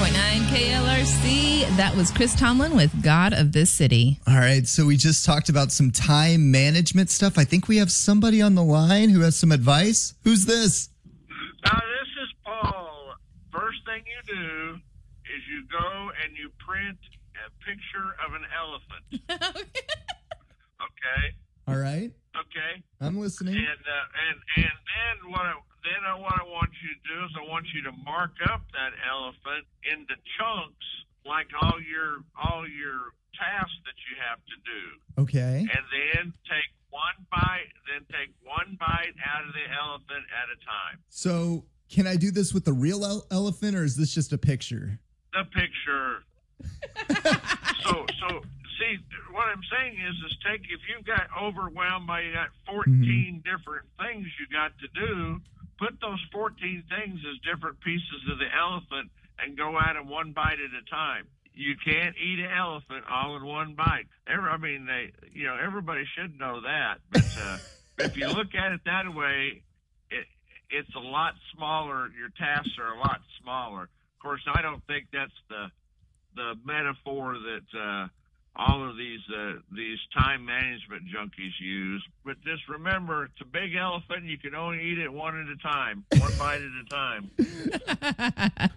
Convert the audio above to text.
KLRC. That was Chris Tomlin with God of This City. All right, so we just talked about some time management stuff. I think we have somebody on the line who has some advice. Who's this? This is Paul. First thing you do is you go and you print a picture of an elephant. Okay? All right. Okay? I'm listening. And then what I want you to do is I want you to mark up that elephant into chunks, like all your tasks that you have to do. Okay. And then take one bite out of the elephant at a time. So can I do this with the real elephant, or is this just a picture? The picture. So see, what I'm saying is if you've got overwhelmed by 14 different things you got to do, put those 14 things as different pieces of the elephant and go at them one bite at a time. You can't eat an elephant all in one bite. Everybody should know that. But if you look at it that way, it's a lot smaller. Your tasks are a lot smaller. Of course, I don't think that's the metaphor that all of these time management junkies use. But just remember, it's a big elephant. You can only eat it one at a time, one bite at a time.